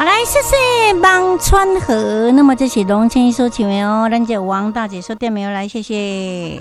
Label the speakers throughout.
Speaker 1: 来，谢谢望川河。那么这是龙千一所唱的哦，咱这王大姐所点名来，谢谢。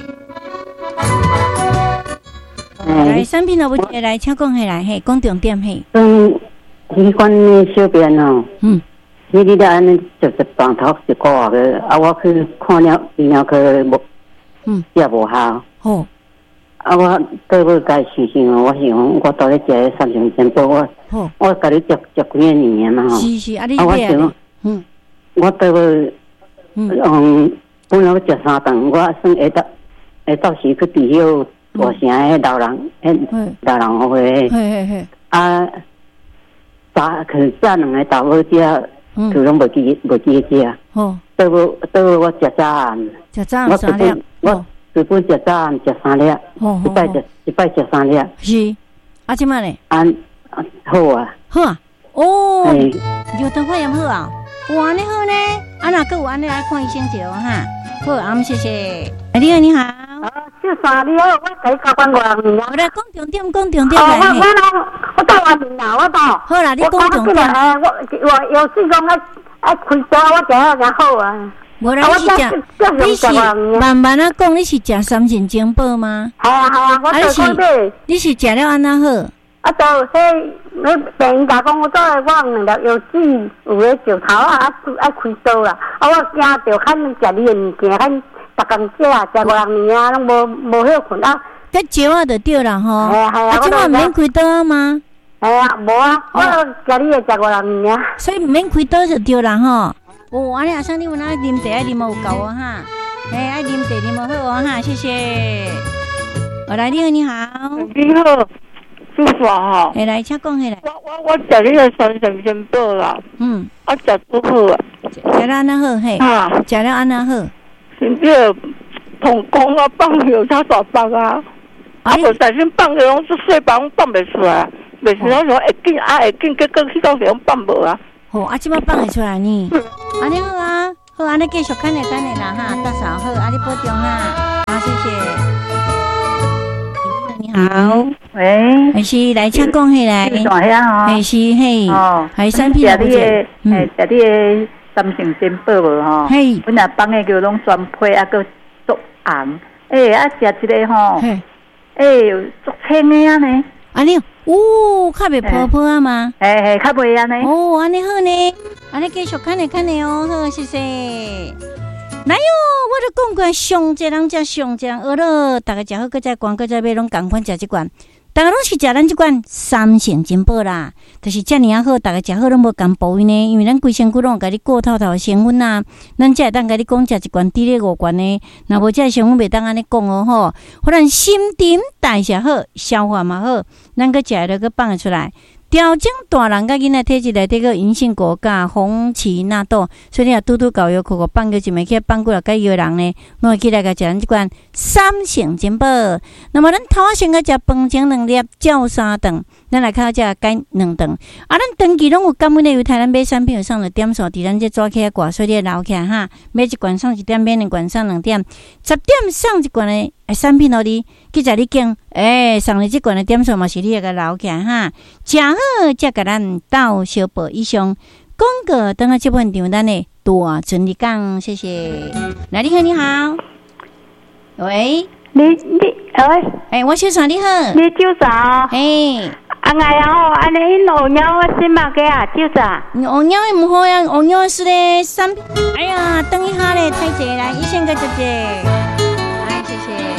Speaker 1: 来，产品都不接来，请讲起来，嘿，讲重点嘿。
Speaker 2: 迄款的小便哦，你咧安尼直棒头一个月个，啊，我去看了泌尿科无，也无效。
Speaker 1: 哦，
Speaker 2: 啊，我对我家想想，我想我到咧食迄三成健保，我家己食几个年嘛吼。
Speaker 1: 是，啊，你
Speaker 2: 我想，我对我，本来我食3顿，我算会到时去治迄大城迄老人，老人会，啊，去炸2个豆腐食，就拢无记食。哦，对我食早暗，
Speaker 1: 我3粒，
Speaker 2: 我日本食早暗食3粒，一摆食3粒。
Speaker 1: 是，啊，即摆呢？
Speaker 2: 好啊，
Speaker 1: 好啊，哦，尿糖发炎好啊，哇，你好呢？啊，那个有安尼来看医生者哦哈。好，阿谢谢。你好，你好。
Speaker 2: 小三，你好，我在交关外面啊。
Speaker 1: 我来讲重点，讲重点来。
Speaker 2: 我到外面啦，我到。
Speaker 1: 好啦，你讲重点。
Speaker 2: 我有事讲开刀，我食好才好啊。
Speaker 1: 无啦，你是慢慢啊讲，你是食三成健保吗？
Speaker 2: 系啊，我做过的。
Speaker 1: 你是食了安那好？
Speaker 2: 啊，就迄病人甲讲，我做我2粒药剂，有个石头啊，爱开刀啦。啊，我惊着看食你的物件，看逐工食5-6年啊，拢无好困啊。
Speaker 1: 这招啊就对啦吼。
Speaker 2: 系啊，
Speaker 1: 即摆毋免开刀吗？
Speaker 2: 系啊，无啊，我食你的5-6年啊。
Speaker 1: 所以毋免开刀就对啦吼。哦，安尼阿生你有哪啉茶爱啉有够哦哈？爱啉茶啉好哦哈，谢谢。来，你好，你好。
Speaker 3: 你好。舒服哈，
Speaker 1: 来，请讲起来。
Speaker 3: 我食你个三成健保啦，啊食多好啊，
Speaker 1: 食了安那好嘿，食了安那好。
Speaker 3: 甚至膀胱啊放有它大放啊，无但是放个拢是细胞放袂出来，袂是那种会紧，结果去到时拢放无啊。
Speaker 1: 好，即摆放会出来呢。安尼好啊，好，安尼继续看下啦哈，大嫂好，你保重啦，好，谢谢。你好，
Speaker 3: 喂，
Speaker 1: 还是来请讲起来，还是嘿，还是产品了不解，
Speaker 3: 食你的三成健保无吼？
Speaker 1: 嘿，
Speaker 3: 阮若放的叫拢全配啊，个足红，啊食一个吼，足清的啊呢。
Speaker 1: 安尼哦，较袂泡泡啊嘛？
Speaker 3: 较袂安尼。
Speaker 1: 哦，安尼好呢，安尼继续看呢哦，好，谢谢。来哟，我都讲过，上济人食上济人学了，大家食好，搁再管，搁再买，拢共款食即罐。大家拢是食咱即罐三成健保啦，就是遮尔啊好，大家食好拢无共补呢，因为咱规身躯拢有甲你过透透成分啊，咱才会当甲你讲食一罐滴咧5罐呢，若无遮成分袂当安尼讲哦吼，互咱新陈代谢好，消化嘛好，咱搁食了搁放出来。调整大人甲囡仔体质内底个银杏果甲红荠纳豆，所以你若拄搞药苦放叫一枚起放过来甲药人呢，拢会起来甲食咱即款三成健保。那么咱头仔先甲食饭前2粒，照3顿，咱来靠食改2顿。啊，咱长期拢有感恩的由台湾买产品有送了点数，伫咱这抓起来挂，所以你留起来哈，买一罐送1点，买2罐送2点，10点送1罐的产品互你，去食你拣，送你即罐的点数嘛是你个留起来哈，食好才甲咱斗小报以上。广告等下这份场咱的大顺利讲，谢谢。来，你好，你好，喂，喂，我小三你好，
Speaker 2: 你酒啥？
Speaker 1: 安
Speaker 2: 哎呀吼，安尼老鸟我先买个啊，酒啥？
Speaker 1: 老鸟也唔好呀，老鸟是咧产品。哎呀，等一下咧，太济来，医生个姐姐，谢谢。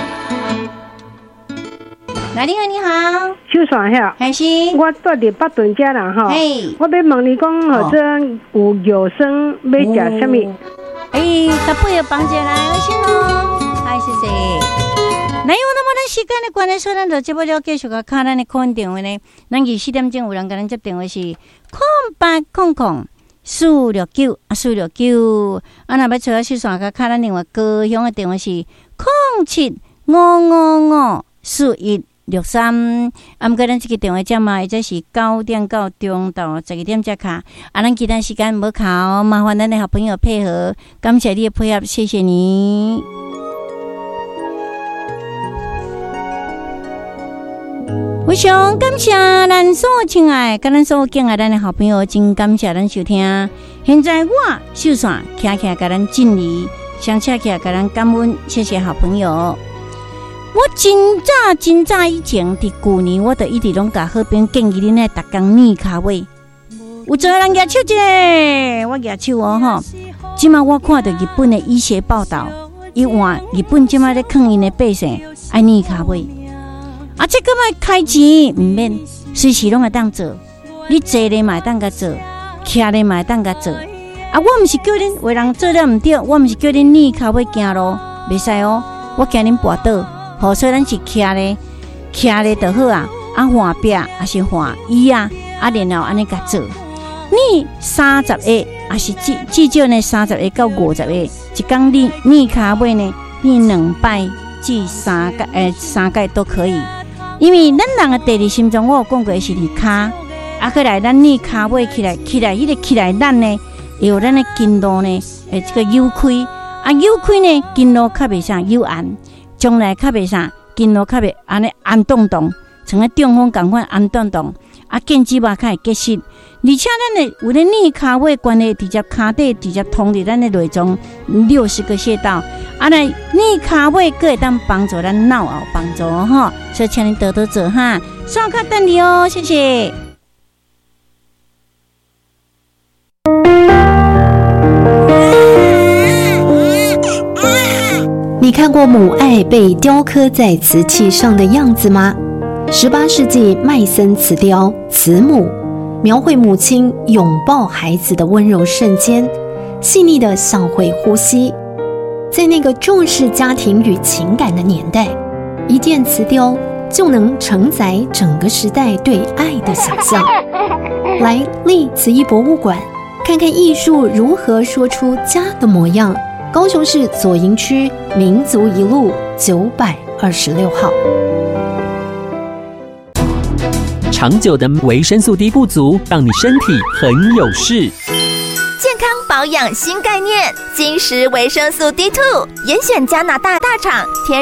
Speaker 1: 来，你好，你好，
Speaker 4: 手线遐，
Speaker 1: 还是
Speaker 4: 我住伫北屯遮啦吼。我要问你讲，或者有药生要食什么？
Speaker 1: 搭配个帮一来，我先咯，谢谢。那有那么咱时间的关系，所以咱就接不了继续个看咱的客运电话呢。咱24点钟有人甲咱接电话是0800-469-469，若要找到小线个看咱另外高雄的电话是0755541163。毋过咱这个电话针嘛，或者是9点到中到12点才卡。咱其他时间无卡，麻烦咱的好朋友配合，感谢你的配合，谢谢你。 非常感谢咱所有亲爱跟咱所有敬爱咱的好朋友，真感谢咱收听。现在我秀伞徛起来给咱敬礼，相车起来给咱感恩，谢谢好朋友。我真早以前伫旧年，我就一直拢甲好朋友建议恁来逐工捏骹尾。有做人举手一个，我举手哦吼。即马我看到日本的医学报道，伊话日本即马咧劝因的百姓爱捏骹尾。这个嘛开钱唔免，随时拢会当做。你坐咧嘛会当甲做，徛咧嘛会当甲做。我唔是叫恁为人做了唔对，我唔是叫恁捏骹尾行路，袂使哦。我惊恁跌倒，好，所以咱是徛咧就好啊。换壁还是换椅啊？然后安尼甲做。捏30下，还是至少呢30下到50下，一工捏骹尾呢，捏2摆至3摆都可以。因为咱人的第二心脏，我有讲过是伫骹，过来咱捏骹尾起来，迄个起来，咱呢会有咱的筋络呢，这个扭开，扭开呢筋络较袂啥有按，将来较袂啥筋络较袂安尼安动动，像个中风共款安动动，腱子肉较会结实，而且咱的有咧捏骹尾关系，直接骹底直接通伫咱的内脏60个穴道。来捏骹尾，佫会当帮助咱脑有帮助吼，所以请你多多做哈。刷卡等你哦，谢谢。
Speaker 5: 你看过母爱被雕刻在瓷器上的样子吗？18世纪麦森瓷雕《慈母》，描绘母亲拥抱孩子的温柔瞬间，细腻的像会呼吸。在那个重视家庭与情感的年代，一件瓷雕就能承载整个时代对爱的想象。来立慈艺博物馆，看看艺术如何说出家的模样。高雄市左营区民族一路926号。
Speaker 6: 长久的维生素 D 不足，让你身体很有事。
Speaker 7: 健康保养新概念，金石维生素 D2，严选加拿大大厂天